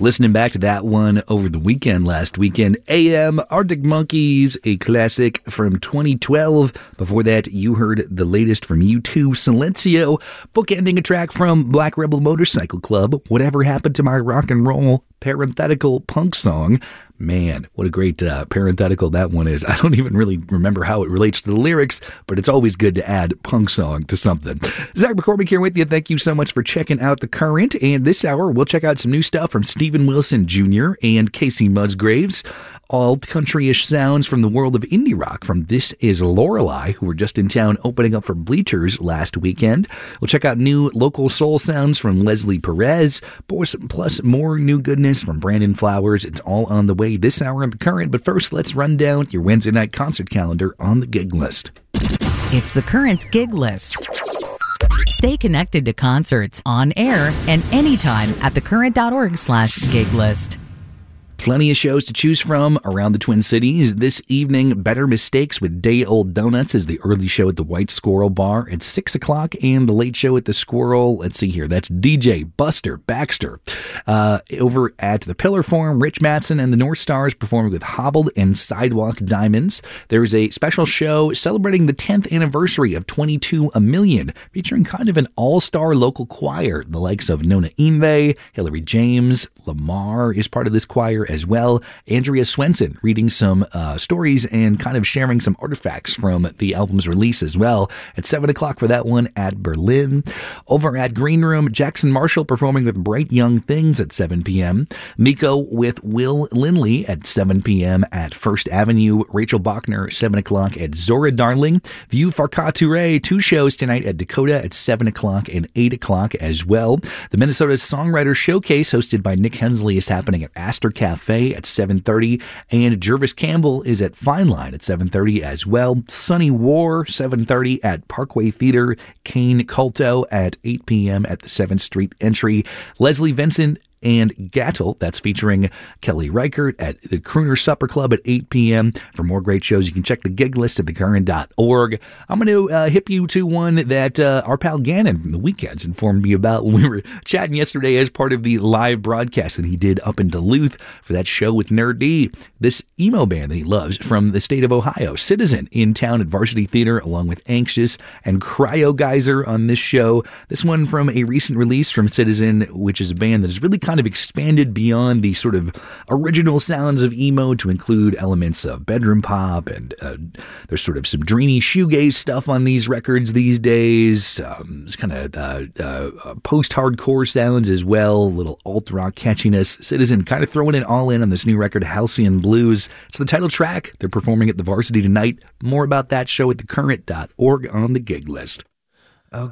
Listening back to that one over the weekend last weekend, AM, Arctic Monkeys, a classic from 2012. Before that, you heard the latest from U2, Silencio, bookending a track from Black Rebel Motorcycle Club, Whatever Happened to My Rock and Roll parenthetical punk song. Man, what a great parenthetical that one is. I don't even really remember how it relates to the lyrics, but it's always good to add punk song to something. Zach McCormick here with you. Thank you so much for checking out The Current. And this hour, we'll check out some new stuff from Steven Wilson Jr. and Casey Musgraves. All country-ish sounds from the world of indie rock from This Is Lorelei, who were just in town opening up for Bleachers last weekend. We'll check out new local soul sounds from Leslie Perez, plus more new goodness from Brandon Flowers. It's all on the way this hour on The Current, but first, let's run down your Wednesday night concert calendar on the gig list. It's The Current's gig list. Stay connected to concerts on air and anytime at thecurrent.org/gig list. Plenty of shows to choose from around the Twin Cities. This evening, Better Mistakes with Day Old Donuts is the early show at the White Squirrel Bar at 6 o'clock, and the late show at the Squirrel, let's see here, that's DJ Buster Baxter. Over at the Pillar Forum, Rich Mattson and the North Stars performing with Hobbled and Sidewalk Diamonds. There's a special show celebrating the 10th anniversary of 22 A Million, featuring kind of an all-star local choir. The likes of Nona Imbe, Hillary James, Lamar is part of this choir as well. Andrea Swenson reading some stories and kind of sharing some artifacts from the album's release as well. At 7 o'clock for that one at Berlin. Over at Green Room, Jackson Marshall performing with Bright Young Things at 7 p.m. Miko with Will Lindley at 7 p.m. at First Avenue. Rachel Bachner, 7 o'clock at Zora Darling. View Farka Touré, 2 shows tonight at Dakota at 7 o'clock and 8 o'clock as well. The Minnesota Songwriter Showcase hosted by Nick Hensley is happening at Astor Cafe at 7:30, and Jervis Campbell is at Fine Line at 7:30 as well. Sunny War, 7:30 at Parkway Theater. Kane Culto at 8 p.m. at the 7th Street entry. Leslie Vincent and Gattel, that's featuring Kelly Reichert at the Crooner Supper Club at 8 p.m. For more great shows, you can check the gig list at thecurrent.org. I'm going to hip you to one that our pal Gannon from the Weekends informed me about when we were chatting yesterday as part of the live broadcast that he did up in Duluth for that show with Nerd D. This emo band that he loves from the state of Ohio, Citizen, in town at Varsity Theater, along with Anxious and Cryo Geyser on this show. This one from a recent release from Citizen, which is a band that is really kind of expanded beyond the sort of original sounds of emo to include elements of bedroom pop, and there's sort of some dreamy shoegaze stuff on these records these days. It's kind of post-hardcore sounds as well, a little alt-rock catchiness. Citizen kind of throwing it all in on this new record, Halcyon Blues. It's the title track. They're performing at the Varsity tonight. More about that show at thecurrent.org on the gig list.